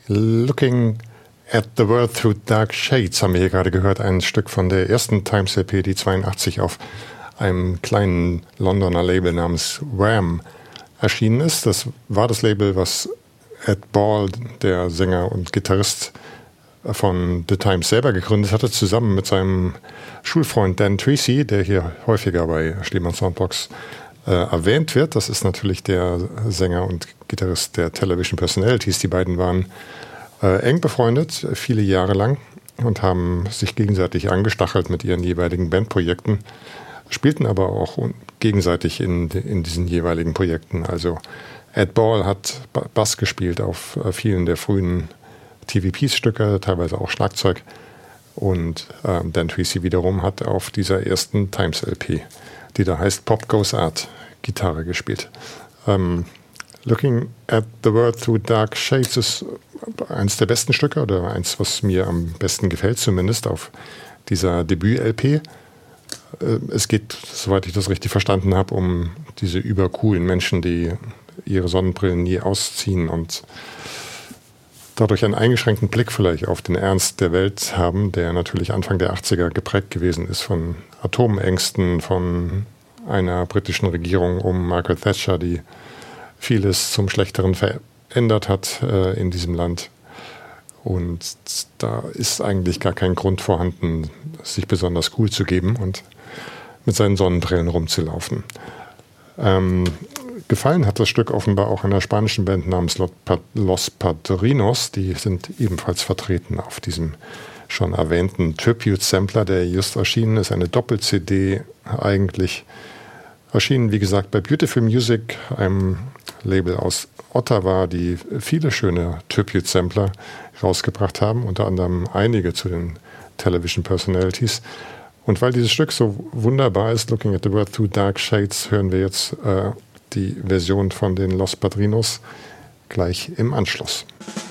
Looking at the World Through Dark Shades haben wir hier gerade gehört, ein Stück von der ersten Times-LP, die 82 auf einem kleinen Londoner Label namens Wham erschienen ist. Das war das Label, was Ed Ball, der Sänger und Gitarrist von The Times, selber gegründet hatte, zusammen mit seinem Schulfreund Dan Treacy, der hier häufiger bei Schliemann Soundbox erwähnt wird. Das ist natürlich der Sänger und Gitarrist der Television Personalities. Die beiden waren eng befreundet, viele Jahre lang, und haben sich gegenseitig angestachelt mit ihren jeweiligen Bandprojekten, spielten aber auch gegenseitig in diesen jeweiligen Projekten. Also Ed Ball hat Bass gespielt auf vielen der frühen TV-Piece-Stücke, teilweise auch Schlagzeug, und Dan Treacy wiederum hat auf dieser ersten Times-LP, die da heißt Pop Goes Art, Gitarre gespielt. Looking at the World Through Dark Shades ist eins der besten Stücke, oder eins, was mir am besten gefällt, zumindest auf dieser Debüt-LP. Es geht, soweit ich das richtig verstanden habe, um diese übercoolen Menschen, die ihre Sonnenbrillen nie ausziehen und dadurch einen eingeschränkten Blick vielleicht auf den Ernst der Welt haben, der natürlich Anfang der 80er geprägt gewesen ist von Atomängsten, von einer britischen Regierung um Margaret Thatcher, die vieles zum Schlechteren verändert hat in diesem Land. Und da ist eigentlich gar kein Grund vorhanden, sich besonders cool zu geben und mit seinen Sonnenbrillen rumzulaufen. Gefallen hat das Stück offenbar auch einer spanischen Band namens Los Padrinos. Die sind ebenfalls vertreten auf diesem schon erwähnten Tribute-Sampler, der just erschienen ist. Eine Doppel-CD eigentlich. Erschienen, wie gesagt, bei Beautiful Music, einem Label aus Ottawa, die viele schöne Tribute-Sampler rausgebracht haben, unter anderem einige zu den Television Personalities. Und weil dieses Stück so wunderbar ist, Looking at the World Through Dark Shades, hören wir jetzt die Version von den Los Padrinos gleich im Anschluss.